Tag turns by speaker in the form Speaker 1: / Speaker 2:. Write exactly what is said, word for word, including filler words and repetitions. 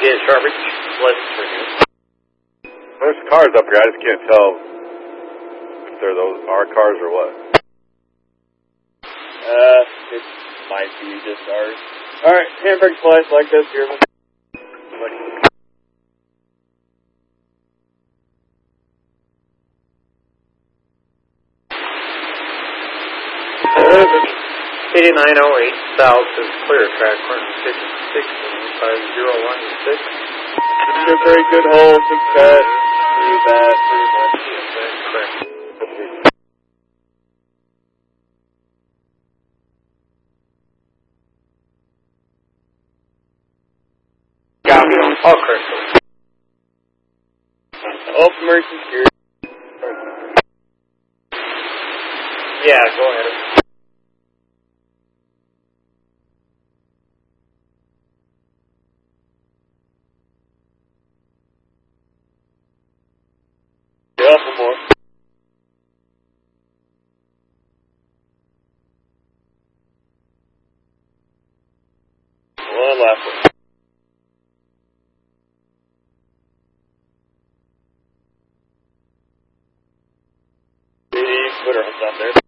Speaker 1: get Sharbridge license renewed.
Speaker 2: There's cars up here. I just can't tell if they're those our cars or what.
Speaker 3: Uh, it might be just ours. Alright, handbrake flash like this here.
Speaker 1: eighty-nine oh eight south is clear track, running fifty-six five zero one six.
Speaker 3: It's a very good hole to cut through that pretty much.
Speaker 1: Yes, that's correct. Got me on all correct.
Speaker 3: Off emergency security.
Speaker 1: Yeah, go ahead.
Speaker 3: Yeah, one more. One last one. The footer hooked up there.